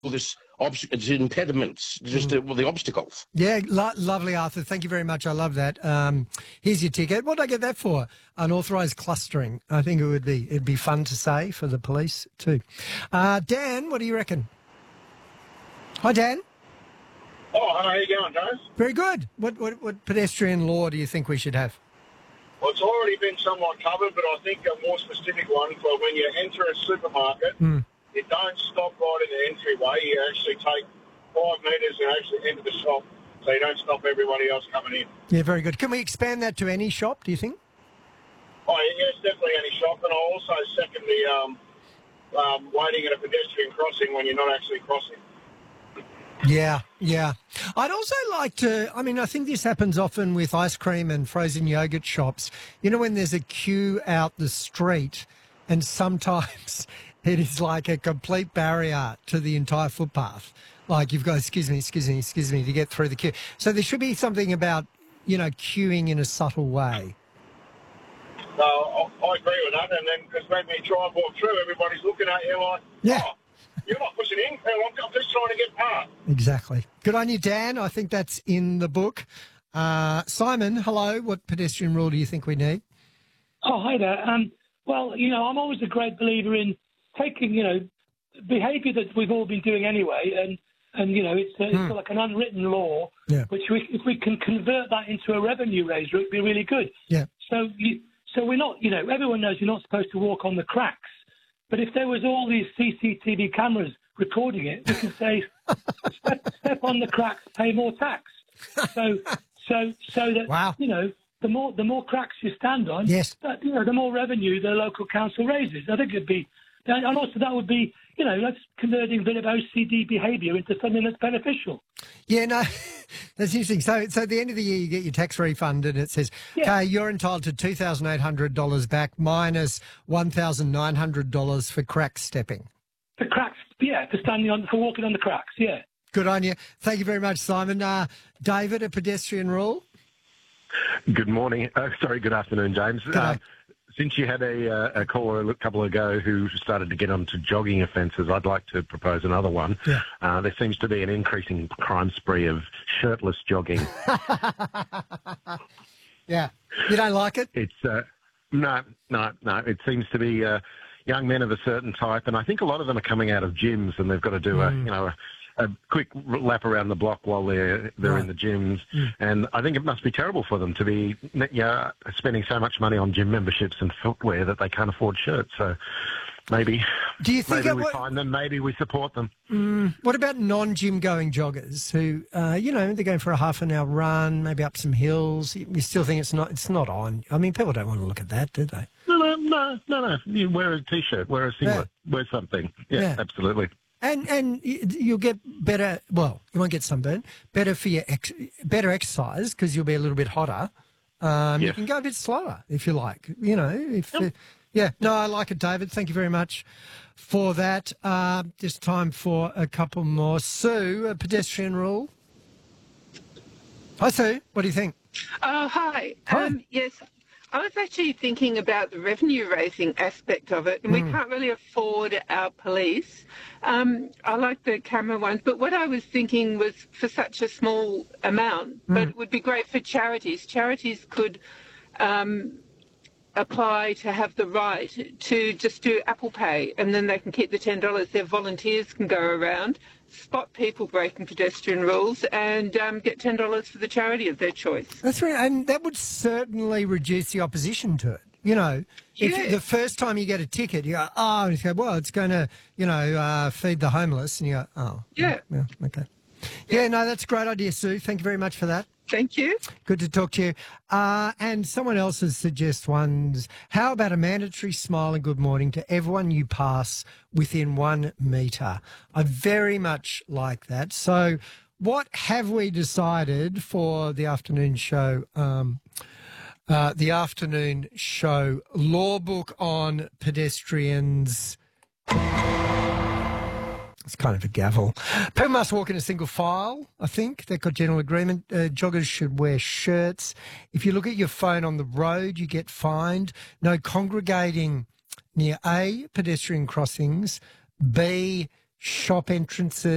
this impediments, just the obstacles. Yeah, lovely, Arthur. Thank you very much. I love that. Here's your ticket. What did I get that for? Unauthorised clustering. I think it'd be fun to say for the police too. Dan, what do you reckon? Hi, Dan. Oh, how are you going, James? Very good. What pedestrian law do you think we should have? Well, it's already been somewhat covered, but I think a more specific one for when you enter a supermarket, you don't stop right in the entryway. You actually take 5 metres and actually enter the shop, so you don't stop everybody else coming in. Yeah, very good. Can we expand that to any shop, do you think? Oh, yes, definitely any shop. And I also second the waiting at a pedestrian crossing when you're not actually crossing. Yeah. I'd also like to, I think this happens often with ice cream and frozen yogurt shops. You know, when there's a queue out the street and sometimes it is like a complete barrier to the entire footpath. Like you've got, excuse me, to get through the queue. So there should be something about, queuing in a subtle way. I agree with that. And then because when you try and walk through, everybody's looking at you like, yeah. Oh, you're not pushing in. I'm just trying to get past. Exactly. Good on you, Dan. I think that's in the book. Simon, hello. What pedestrian rule do you think we need? Oh, hi there. Well, I'm always a great believer in taking, behaviour that we've all been doing anyway, and it's like an unwritten law, which if we can convert that into a revenue raiser, it'd be really good. Yeah. So we're not, everyone knows you're not supposed to walk on the cracks. But if there was all these CCTV cameras recording it, we can say, step on the cracks, pay more tax. So that wow. The more cracks you stand on, yes, the more revenue the local council raises. I think it'd be, and also that would be, that's converting a bit of OCD behaviour into something that's beneficial. Yeah, no, that's interesting. So at the end of the year, you get your tax refund, and it says, okay, you're entitled to $2,800 back minus $1,900 for crack stepping. For cracks, for walking on the cracks, yeah. Good on you. Thank you very much, Simon. David, a pedestrian rule? Good morning. Good afternoon, James. Since you had a caller a couple ago who started to get onto jogging offences, I'd like to propose another one. Yeah. There seems to be an increasing crime spree of shirtless jogging. Yeah. You don't like it? It's no. It seems to be young men of a certain type, and I think a lot of them are coming out of gyms, and they've got to do a quick lap around the block while they're in the gyms. And I think it must be terrible for them to be spending so much money on gym memberships and footwear that they can't afford shirts. So maybe we find them, maybe we support them. What about non-gym going joggers who, they're going for a half an hour run, maybe up some hills? You still think it's not on? I mean, people don't want to look at that, do they? No. You wear a T-shirt, wear a singlet, wear something. Yeah, absolutely. And you'll get better. Well, you won't get sunburn. Better for your better exercise because you'll be a little bit hotter. You can go a bit slower if you like. No, I like it, David. Thank you very much for that. Just time for a couple more. Sue, a pedestrian rule. Hi, Sue. What do you think? Hi. Yes. I was actually thinking about the revenue-raising aspect of it, and we can't really afford our police. I like the camera ones, but what I was thinking was for such a small amount, but it would be great for charities. Charities could apply to have the right to just do Apple Pay, and then they can keep the $10. Their volunteers can go around, spot people breaking pedestrian rules, and get $10 for the charity of their choice. That's right, and that would certainly reduce the opposition to it. If the first time you get a ticket, you go, it's going to, feed the homeless, and you go, okay. Yeah, no, that's a great idea, Sue. Thank you very much for that. Thank you. Good to talk to you. And someone else has suggested ones. How about a mandatory smile and good morning to everyone you pass within 1 metre? I very much like that. So what have we decided for the afternoon show? The afternoon show law book on pedestrians. It's kind of a gavel. People must walk in a single file, I think. They've got general agreement. Joggers should wear shirts. If you look at your phone on the road, you get fined. No congregating near A, pedestrian crossings, B, shop entrances.